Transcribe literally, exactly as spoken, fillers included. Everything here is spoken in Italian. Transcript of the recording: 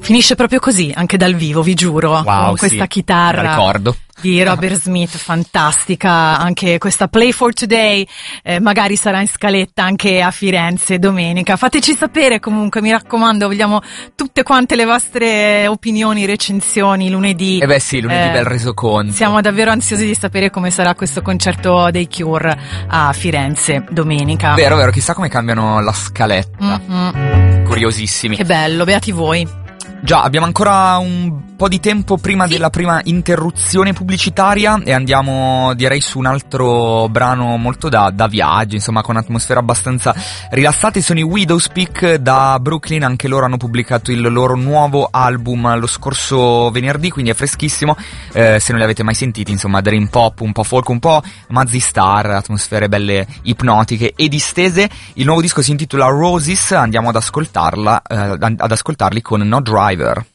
Finisce proprio così, anche dal vivo, vi giuro, wow, con questa sì, chitarra. Ricordo. Di Robert Smith, fantastica, anche questa Play for Today, eh, magari sarà in scaletta anche a Firenze domenica. Fateci sapere comunque, mi raccomando, vogliamo tutte quante le vostre opinioni, recensioni lunedì. Eh beh sì, lunedì eh, bel resoconto. Siamo davvero ansiosi di sapere come sarà questo concerto dei Cure a Firenze domenica. Vero, vero, chissà come cambiano la scaletta. Mm-hmm. Curiosissimi. Che bello, beati voi. Già, abbiamo ancora un po' di tempo prima sì. della prima interruzione pubblicitaria e andiamo, direi, su un altro brano molto da, da viaggio, insomma, con atmosfera abbastanza rilassata. Sono i Widowspeak da Brooklyn, anche loro hanno pubblicato il loro nuovo album lo scorso venerdì, quindi è freschissimo, eh, se non li avete mai sentiti, insomma, dream pop, un po' folk, un po' Mazzy Star, atmosfere belle ipnotiche e distese. Il nuovo disco si intitola Roses, andiamo ad ascoltarla, eh, ad ascoltarli con No Driver.